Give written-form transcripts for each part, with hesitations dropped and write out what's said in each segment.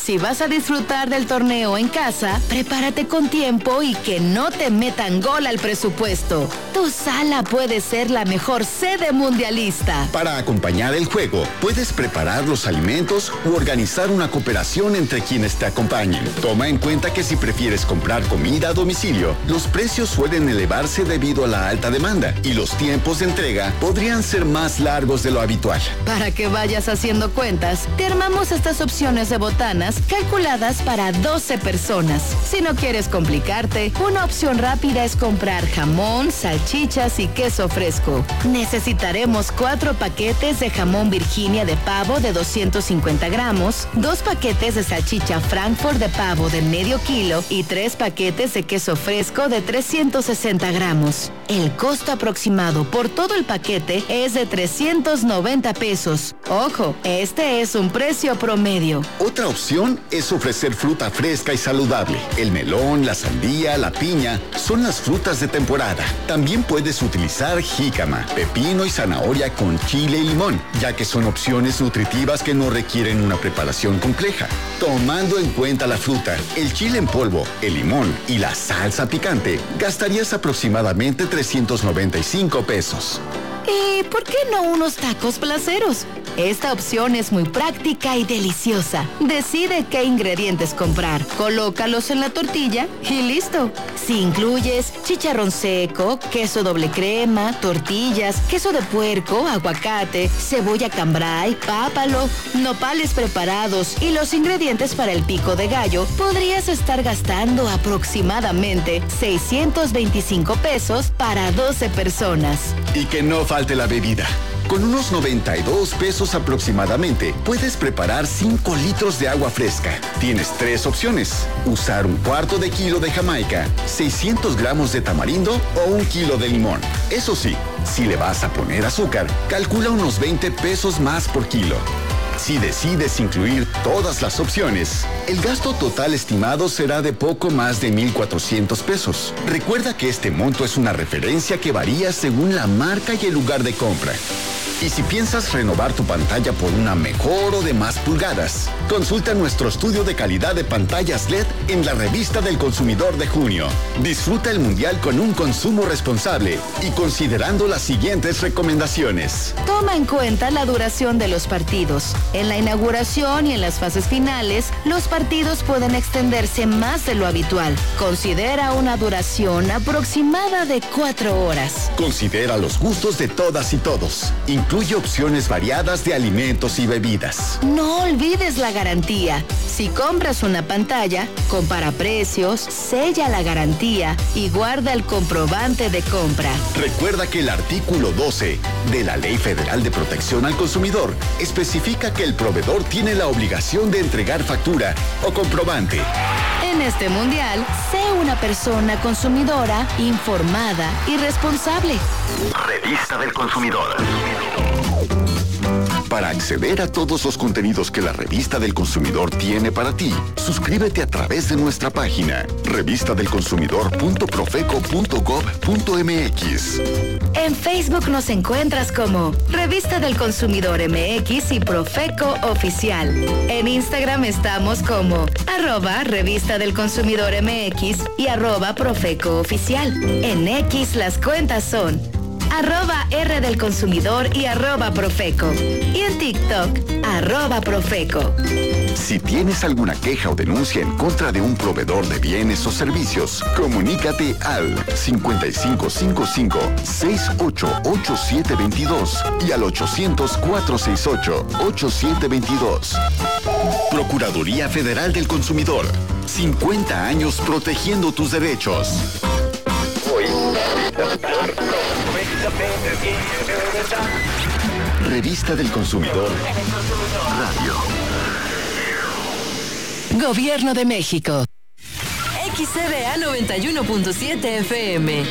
Si vas a disfrutar del torneo en casa, prepárate con tiempo y que no te metan gol al presupuesto. Tu sala puede ser la mejor sede mundialista. Para acompañar el juego, puedes preparar los alimentos u organizar una cooperación entre quienes te acompañen. Toma en cuenta que si prefieres comprar comida a domicilio, los precios suelen elevarse debido a la alta demanda y los tiempos de entrega podrían ser más largos de lo habitual. Para que vayas haciendo cuentas, te armamos estas opciones de botanas calculadas para 12 personas. Si no quieres complicarte, una opción rápida es comprar jamón, salchichas y queso fresco. Necesitaremos 4 paquetes de jamón Virginia de pavo de 250 gramos, 2 paquetes de salchicha Frankfurt de pavo de medio kilo y 3 paquetes de queso fresco de 360 gramos. El costo aproximado por todo el paquete es de 390 pesos. Ojo, este es un precio promedio. Otra opción es ofrecer fruta fresca y saludable. El melón, la sandía, la piña son las frutas de temporada. También puedes utilizar jícama, pepino y zanahoria con chile y limón, ya que son opciones nutritivas que no requieren una preparación compleja. Tomando en cuenta la fruta, el chile en polvo, el limón y la salsa picante, gastarías aproximadamente 395 pesos. ¿Y por qué no unos tacos placeros? Esta opción es muy práctica y deliciosa. Decide qué ingredientes comprar, colócalos en la tortilla y listo. Si incluyes chicharrón seco, queso doble crema, tortillas, queso de puerco, aguacate, cebolla cambray, pápalo, nopales preparados y los ingredientes para el pico de gallo, podrías estar gastando aproximadamente 625 pesos para 12 personas. Y que no falte la bebida. Con unos 92 pesos aproximadamente, puedes preparar 5 litros de agua fresca. Tienes 3 opciones: usar un cuarto de kilo de Jamaica, 600 gramos de tamarindo o 1 kilo de limón. Eso sí, si le vas a poner azúcar, calcula unos 20 pesos más por kilo. Si decides incluir todas las opciones, el gasto total estimado será de poco más de 1,400 pesos. Recuerda que este monto es una referencia que varía según la marca y el lugar de compra. Y si piensas renovar tu pantalla por una mejor o de más pulgadas, consulta nuestro estudio de calidad de pantallas LED en la Revista del Consumidor de junio. Disfruta el Mundial con un consumo responsable y considerando las siguientes recomendaciones. Toma en cuenta la duración de los partidos. En la inauguración y en las fases finales, los partidos pueden extenderse más de lo habitual. Considera una duración aproximada de 4 horas. Considera los gustos de todas y todos. Incluye opciones variadas de alimentos y bebidas. No olvides la garantía. Si compras una pantalla, compara precios, sella la garantía y guarda el comprobante de compra. Recuerda que el artículo 12 de la Ley Federal de Protección al Consumidor especifica que el proveedor tiene la obligación de entregar factura o comprobante. En este mundial, sé una persona consumidora, informada y responsable. Revista del Consumidor. Para acceder a todos los contenidos que la Revista del Consumidor tiene para ti, suscríbete a través de nuestra página revistadelconsumidor.profeco.gov.mx. En Facebook nos encuentras como Revista del Consumidor MX y Profeco Oficial. En Instagram estamos como @Revista del Consumidor MX y @Profeco Oficial. En X las cuentas son @R del Consumidor y @Profeco. Y en TikTok, @Profeco. Si tienes alguna queja o denuncia en contra de un proveedor de bienes o servicios, comunícate al 5555-688722 y al 800-468-8722. Procuraduría Federal del Consumidor. 50 años protegiendo tus derechos. Revista del Consumidor Radio. Gobierno de México. XCDA 91.7 FM.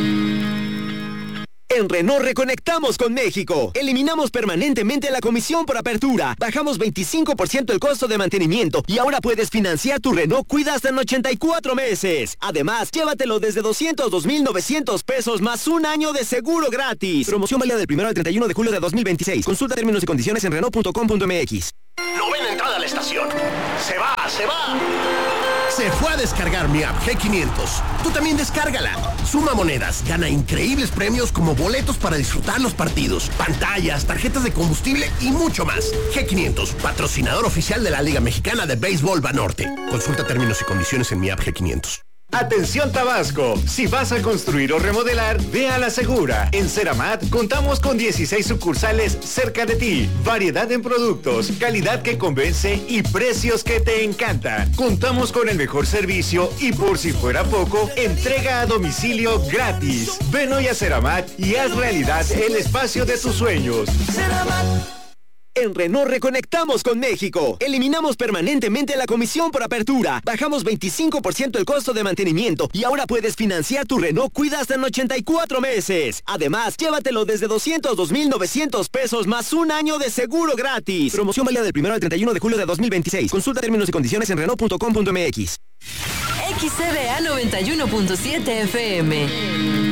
En Renault reconectamos con México. Eliminamos permanentemente la comisión por apertura. Bajamos 25% el costo de mantenimiento y ahora puedes financiar tu Renault Cuida hasta en 84 meses. Además, llévatelo desde 202,900 pesos más un año de seguro gratis. Promoción válida del 1 al 31 de julio de 2026. Consulta términos y condiciones en Renault.com.mx. Novena entrada a la estación. Se va va, se va. Se fue a descargar mi app G500. Tú también descárgala. Suma monedas, gana increíbles premios como boletos para disfrutar los partidos, pantallas, tarjetas de combustible y mucho más. G500, patrocinador oficial de la Liga Mexicana de Béisbol Banorte. Consulta términos y condiciones en mi app G500. Atención Tabasco, si vas a construir o remodelar, ve a La Segura. En Ceramat contamos con 16 sucursales cerca de ti, variedad en productos, calidad que convence y precios que te encantan. Contamos con el mejor servicio y por si fuera poco, entrega a domicilio gratis. Ven hoy a Ceramat y haz realidad el espacio de tus sueños. Ceramat. En Renault reconectamos con México. Eliminamos permanentemente la comisión por apertura. Bajamos 25% el costo de mantenimiento y ahora puedes financiar tu Renault Cuida hasta en 84 meses. Además, llévatelo desde 202,900 pesos más un año de seguro gratis. Promoción válida del 1 al 31 de julio de 2026. Consulta términos y condiciones en Renault.com.mx. XCBA 91.7 FM.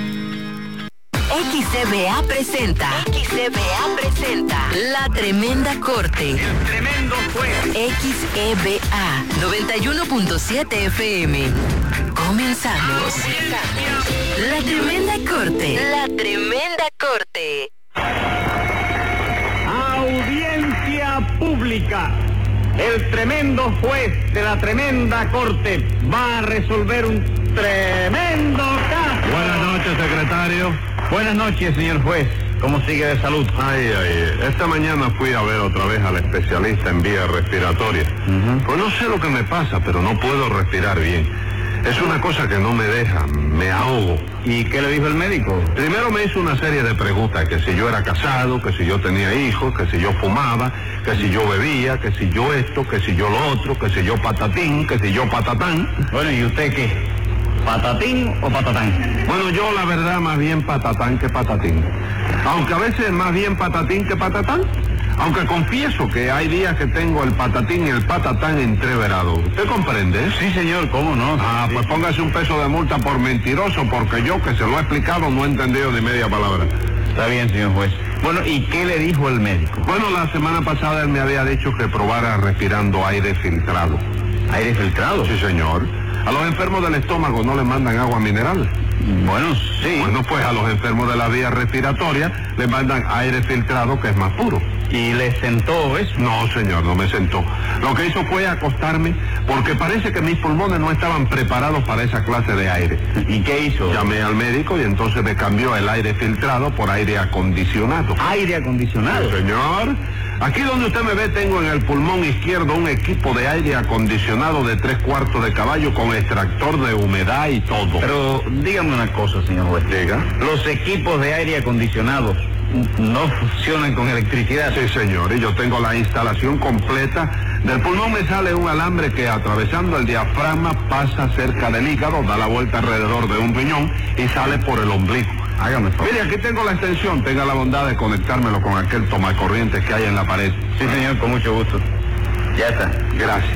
XCBA presenta La Tremenda Corte. El tremendo juez. XEBA 91.7 FM. Comenzamos. La Tremenda Corte. Audiencia pública. El tremendo juez de la tremenda corte va a resolver un tremendo caso. Buenas noches, secretario. Buenas noches, señor juez. ¿Cómo sigue de salud? Esta mañana fui a ver otra vez al especialista en vías respiratorias. Pues no sé lo que me pasa, pero no puedo respirar bien. Es una cosa que no me deja, me ahogo. ¿Y qué le dijo el médico? Primero me hizo una serie de preguntas, que si yo era casado, que si yo tenía hijos, que si yo fumaba, que si yo bebía, que si yo esto, que si yo lo otro, que si yo patatín, que si yo patatán. Bueno, ¿y usted qué? ¿Patatín o patatán? Bueno, yo la verdad más bien patatán que patatín. Aunque a veces más bien patatín que patatán. Aunque confieso que hay días que tengo el patatín y el patatán entreverados. ¿Usted comprende? Sí, señor, ¿cómo no? Pues póngase un peso de multa por mentiroso, porque yo, que se lo he explicado, no he entendido ni media palabra. Está bien, señor juez. Bueno, ¿y qué le dijo el médico? Bueno, la semana pasada él me había dicho que probara respirando aire filtrado. ¿Aire filtrado? Sí, señor. A los enfermos del estómago no les mandan agua mineral. Bueno, sí. Bueno, pues a los enfermos de la vía respiratoria les mandan aire filtrado, que es más puro. ¿Y le sentó eso? No, señor, no me sentó. Lo que hizo fue acostarme, porque parece que mis pulmones no estaban preparados para esa clase de aire. ¿Y qué hizo? Llamé al médico y entonces me cambió el aire filtrado por aire acondicionado. ¿Aire acondicionado? Sí, señor. Aquí donde usted me ve tengo en el pulmón izquierdo un equipo de aire acondicionado de 3/4 de caballo con extractor de humedad y todo. Pero dígame una cosa, señor juez. Diga. Los equipos de aire acondicionado no funcionan con electricidad. Sí, señor, y yo tengo la instalación completa. Del pulmón me sale un alambre que, atravesando el diafragma, pasa cerca del hígado, da la vuelta alrededor de un riñón y sale por el ombligo. Hágame favor. Mire, aquí tengo la extensión, tenga la bondad de conectármelo con aquel tomacorrientes que hay en la pared. Sí, señor, con mucho gusto. Ya está. Gracias.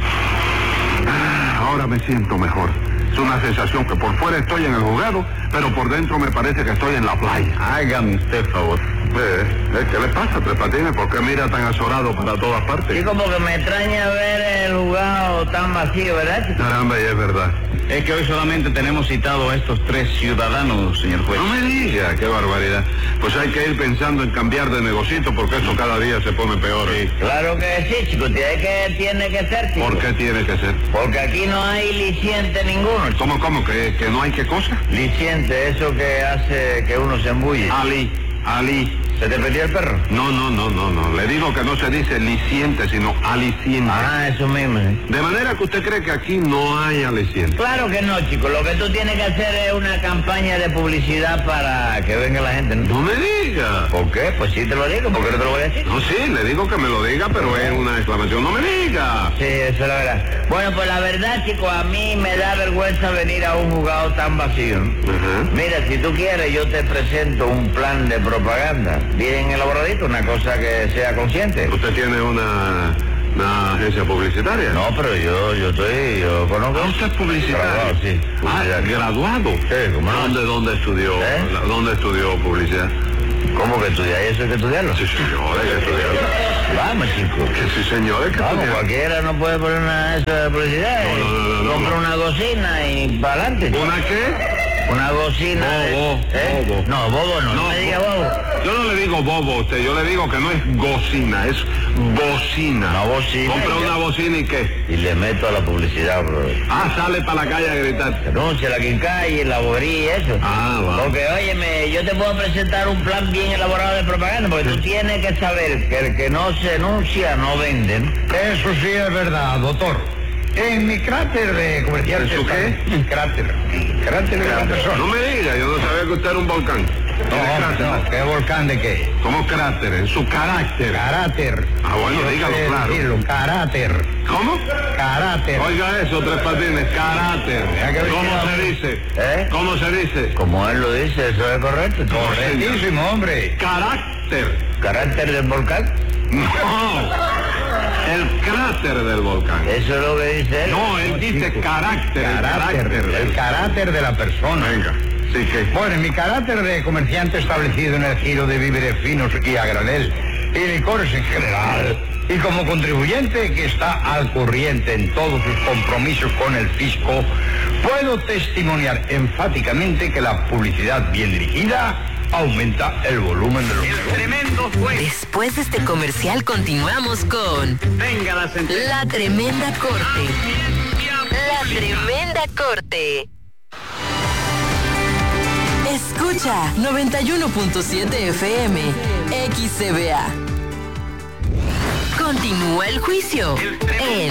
Ahora me siento mejor. Es una sensación que por fuera estoy en el juzgado, pero por dentro me parece que estoy en la playa. Hágame usted favor. ¿Qué le pasa, Tres Patines? ¿Por qué mira tan azorado para todas partes? Sí, como que me extraña ver el juzgado tan vacío, ¿verdad, chico? Caramba, y es verdad. Es que hoy solamente tenemos citado a estos 3 ciudadanos, señor juez. No me diga, qué barbaridad. Pues hay que ir pensando en cambiar de negocito, porque esto cada día se pone peor. Sí. Claro que sí, chico. Tiene que ser, chico. ¿Por qué tiene que ser? Porque aquí no hay liciente ninguno, chico. ¿Cómo? ¿Que no hay qué cosa? Liciente, eso que hace que uno se embulle. Ali. ¿Se te perdió el perro? No. Le digo que no se dice liciente, sino aliciente. Eso mismo, ¿sí? De manera que usted cree que aquí no hay aliciente. Claro que no, chico. Lo que tú tienes que hacer es una campaña de publicidad para que venga la gente. No me diga. ¿Por qué? Pues sí te lo digo. ¿Por qué no te lo voy a decir? No, sí, le digo que me lo diga, pero es una exclamación. ¡No me diga! Sí, eso es la verdad. Bueno, pues la verdad, chico, a mí me da vergüenza venir a un juzgado tan vacío. Mira, si tú quieres, yo te presento un plan de propaganda. Bien elaboradito, una cosa que sea consciente. ¿Usted tiene una agencia publicitaria? No, pero yo conozco. ¿Usted es publicitario? Graduado, sí. ¿Graduado? Sí, ¿cómo no? ¿Dónde estudió? ¿Dónde estudió publicidad? ¿Cómo que estudiar? ¿Eso hay que estudiarlo? Sí, señor, hay que estudiarlo. Vamos, chico. Que sí, señor. Vamos, cualquiera no puede poner una de esas publicidades. No. Compra una bocina y para adelante. ¿Una qué? Una bocina. Bobo. No, bobo no me diga bobo. Yo no le digo bobo a usted, yo le digo que no es gocina, es bocina. Una bocina. Compra una bocina y qué. Y le meto a la publicidad, bro. Sale para la calle a gritar. Anuncia la quincalla, la borí y eso. Va. Porque, óyeme, yo te puedo presentar un plan bien elaborado de propaganda, porque tú tienes que saber que el que no se anuncia no venden. Eso sí es verdad, doctor. En mi cráter de comerciante... ¿En su qué? Cráter de la persona. No me diga, yo no sabía que usted era un volcán. No, ¿qué volcán de qué? ¿Cómo cráter? En su carácter. Carácter. Bueno, Yo dígalo sé claro. decirlo, caráter. ¿Cómo? Caráter. Oiga eso, Tres Patines, carácter. ¿Cómo se dice? ¿Cómo se dice? Como él lo dice, eso es correcto. Correctísimo, hombre. Carácter. ¿Carácter del volcán? No. El cráter del volcán. Eso es lo que dice él. No, él dice carácter. El carácter de la persona. Venga, sí que. Bueno, en mi carácter de comerciante establecido en el giro de víveres finos y a granel y licores en general, y como contribuyente que está al corriente en todos sus compromisos con el fisco, puedo testimoniar enfáticamente que la publicidad bien dirigida aumenta el volumen de los negocios. Tremendo juez. Después de este comercial continuamos con Venga la sentencia. La Tremenda Corte. La Tremenda Corte. Escucha 91.7 FM XCBA. Continúa el juicio en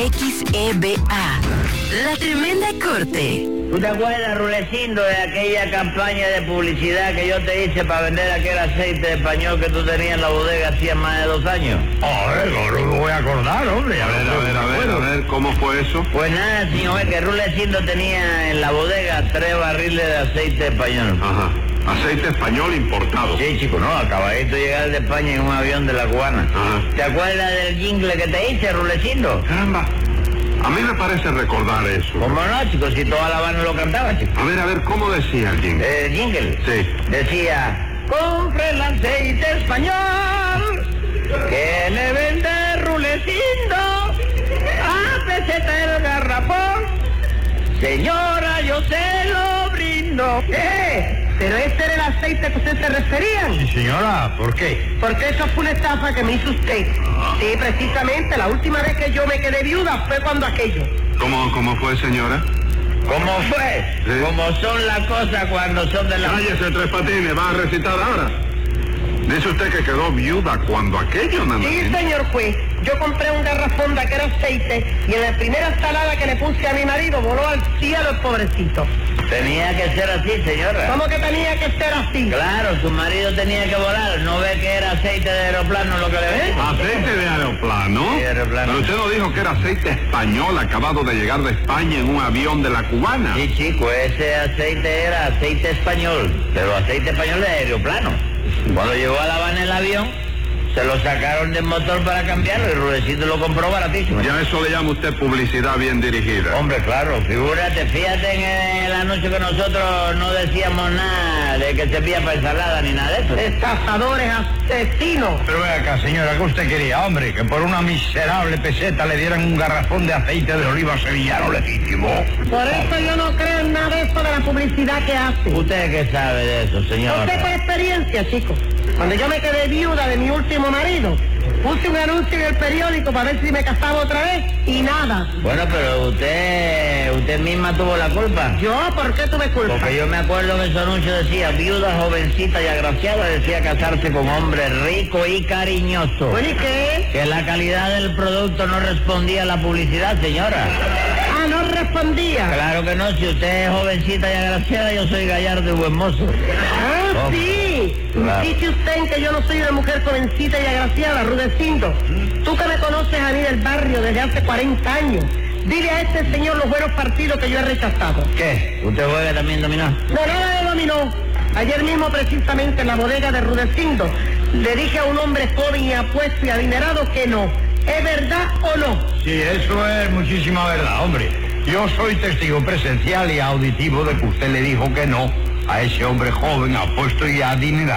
XEBA. La Tremenda Corte. ¿Tú te acuerdas, Rulecindo, de aquella campaña de publicidad que yo te hice para vender aquel aceite español que tú tenías en la bodega hacía más de 2 años? No me voy a acordar, hombre. A ver, ¿cómo fue eso? Pues nada, señor, que Rulecindo tenía en la bodega 3 barriles de aceite español. Ajá. Aceite español importado. Sí, chico, no, acabadito de llegar de España en un avión de la Cubana. Ajá. ¿Te acuerdas del jingle que te hice, Rulecindo? Caramba. A mí me parece recordar eso. ¿Cómo no, chicos? Si toda La Habana lo cantaba, chicos. A ver, ¿cómo decía el jingle? ¿El jingle? Sí. Decía, compre el aceite español, que le vende Rulecindo, a peseta el garrafón, señora, yo se lo brindo. Pero ese era el aceite que usted se refería. Sí, señora, ¿por qué? Porque eso fue una estafa que me hizo usted. Sí, precisamente, la última vez que yo me quedé viuda fue cuando aquello. ¿Cómo fue, señora? ¿Cómo fue? Sí. Como son las cosas cuando son de la... Cállese, Tres Patines, va a recitar ahora. Dice usted que quedó viuda cuando aquello, nada. Sí, señor juez. Yo compré un garrafón de aquel aceite y en la primera escalada que le puse a mi marido voló al cielo el pobrecito. Tenía que ser así, señora. ¿Cómo que tenía que ser así? Claro, su marido tenía que volar. ¿No ve que era aceite de aeroplano lo que le ve? ¿Aceite de aeroplano? Sí, aeroplano. Pero usted no dijo que era aceite español acabado de llegar de España en un avión de la Cubana. Sí, chico, ese aceite era aceite español, pero aceite español de aeroplano. Cuando llegó a La Habana el avión, se lo sacaron del motor para cambiarlo y Rudecito lo compró baratísimo. Ya eso le llama usted publicidad bien dirigida. Hombre, claro, figúrate, fíjate en el anuncio que nosotros no decíamos nada de que servía para ensalada ni nada de eso. Estafadores, asesinos. Pero ve acá, señora, ¿qué usted quería? Hombre, que por una miserable peseta le dieran un garrafón de aceite de oliva sevillano legítimo. Por eso yo no creo en nada de eso de la publicidad que hace. ¿Usted qué sabe de eso, señor? Usted por experiencia, chicos. Cuando yo me quedé viuda de mi último marido, puse un anuncio en el periódico para ver si me casaba otra vez y nada. Bueno, pero usted misma tuvo la culpa. ¿Yo? ¿Por qué tuve culpa? Porque yo me acuerdo que ese anuncio decía, viuda, jovencita y agraciada, decía casarse con hombre rico y cariñoso. Bueno, ¿y qué? Que la calidad del producto no respondía a la publicidad, señora. Ah, no respondía. Claro que no, si usted es jovencita y agraciada, yo soy gallardo y buen mozo. Ah, sí. Claro. Dice usted que yo no soy una mujer jovencita y agraciada, Rudecindo. Tú que me conoces a mí del barrio desde hace 40 años. Dile a este señor los buenos partidos que yo he rechazado. ¿Qué? ¿Usted juega también dominó? No, nada de dominó. Ayer mismo, precisamente, en la bodega de Rudecindo, le dije a un hombre joven y apuesto y adinerado que no. ¿Es verdad o no? Sí, eso es muchísima verdad, hombre. Yo soy testigo presencial y auditivo de que usted le dijo que no a ese hombre joven, apuesto y adinerado. Ah,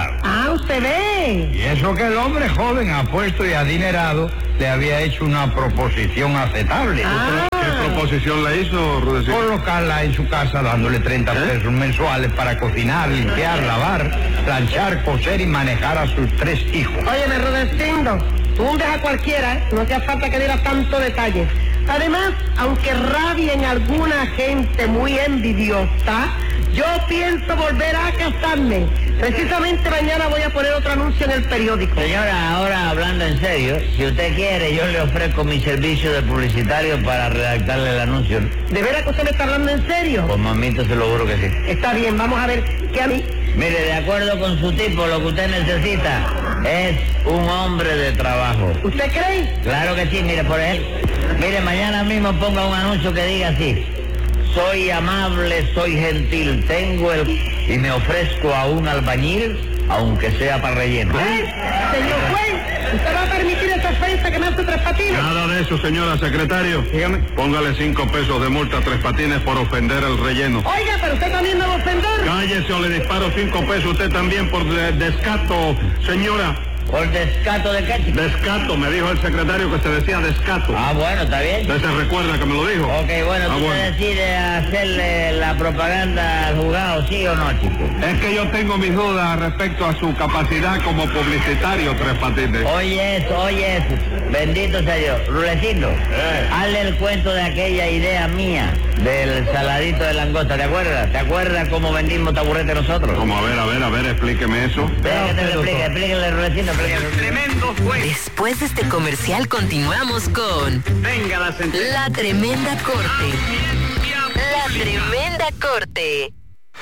Ah, usted ve. Y eso que el hombre joven, apuesto y adinerado, le había hecho una proposición aceptable. ¿Qué proposición le hizo, Rudecindo? Colocarla en su casa dándole 30 pesos mensuales para cocinar, limpiar, lavar, planchar, coser y manejar a sus 3 hijos. Óyeme, Rudecindo, tú hundes a cualquiera, ¿eh? No hace falta que diera tanto detalle. Además, aunque rabien alguna gente muy envidiosa, yo pienso volver a casarme. Precisamente mañana voy a poner otro anuncio en el periódico. Señora, ahora hablando en serio, si usted quiere, yo le ofrezco mi servicio de publicitario para redactarle el anuncio. ¿De veras que usted me está hablando en serio? Pues mamito, se lo juro que sí. Está bien, vamos a ver qué a mí... Mire, de acuerdo con su tipo, lo que usted necesita es un hombre de trabajo. ¿Usted cree? Claro que sí, mire, por ejemplo. Mire, mañana mismo ponga un anuncio que diga así: soy amable, soy gentil, y me ofrezco a un albañil, aunque sea para relleno. Señor juez, ¿usted va a permitir esa ofensa que me hace Tres Patines? Nada de eso, señora secretario. Dígame. Póngale 5 pesos de multa a Tres Patines por ofender al relleno. Oiga, pero usted también me va a ofender. Cállese o le disparo 5 pesos usted también por descato, señora. ¿Por descato de qué? Descato, me dijo el secretario que se decía descato. Ah, bueno, está bien. ¿Usted se recuerda que me lo dijo? Ok, bueno, ¿tú bueno. decide hacerle la propaganda al juzgado, sí o no, chico? Es que yo tengo mis dudas respecto a su capacidad como publicitario, Tres Patines. Oye eso, bendito sea Dios. Rudecindo, hazle el cuento de aquella idea mía del saladito de langosta, ¿te acuerdas? ¿Te acuerdas cómo vendimos taburete nosotros? Como, a ver, explíqueme eso. Explíquele, Rudecindo, explíquele. Tremendo juez. Después de este comercial continuamos con Venga la sentencia. La Tremenda Corte. La Tremenda Corte.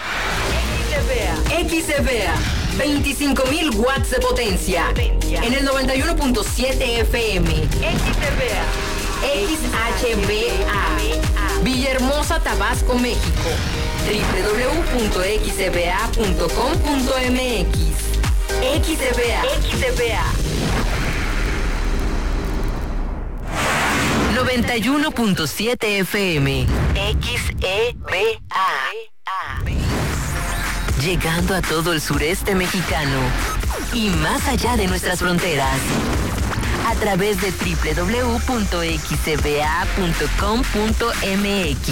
XCBA 25.000 watts de potencia en el 91.7 FM. XHBA Villahermosa, Tabasco, México. www.xcba.com.mx. XCBA 91.7 FM. XEBA. Llegando a todo el sureste mexicano y más allá de nuestras fronteras. A través de www.xcba.com.mx.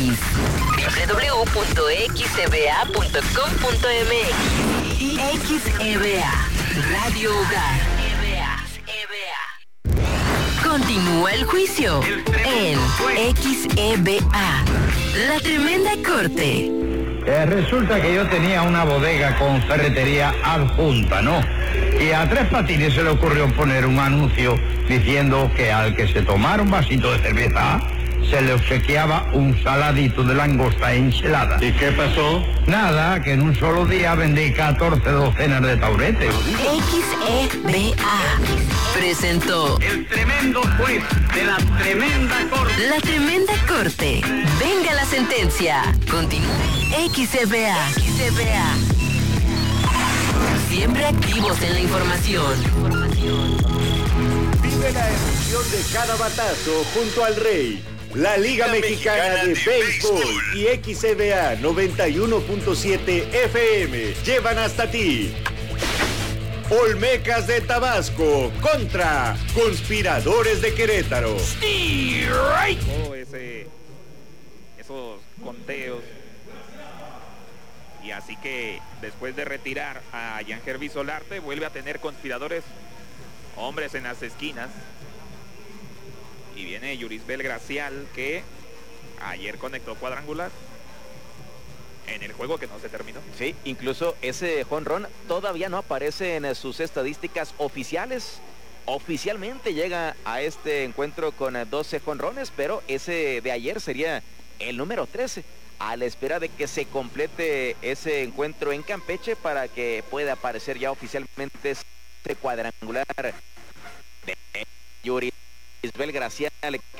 www.xcba.com.mx. Y XEBA, Radio Hogar. Continúa el juicio en XEBA, La Tremenda Corte. Resulta que yo tenía una bodega con ferretería adjunta, ¿no? Y a Tres Patines se le ocurrió poner un anuncio diciendo que al que se tomara un vasito de cerveza se le obsequiaba un saladito de langosta enchilada. ¿Y qué pasó? Nada, que en un solo día vendí 14 docenas de tauretes. XEBA presentó El tremendo juez de la Tremenda Corte. La Tremenda Corte. Venga la sentencia. Continúa. XEBA. Siempre activos en la información. Vive la emoción de cada batazo junto al Rey. La Liga Mexicana de Béisbol y XCBA 91.7 FM llevan hasta ti Olmecas de Tabasco contra Conspiradores de Querétaro. Esos conteos. Y así que después de retirar a Jan Hervis Solarte, vuelve a tener conspiradores, hombres en las esquinas. Y viene Yurisbel Gracial, que ayer conectó cuadrangular en el juego que no se terminó. Sí, incluso ese jonrón todavía no aparece en sus estadísticas oficiales. Oficialmente llega a este encuentro con 12 jonrones, pero ese de ayer sería el número 13, a la espera de que se complete ese encuentro en Campeche para que pueda aparecer ya oficialmente este cuadrangular de Yurisbel Gracial.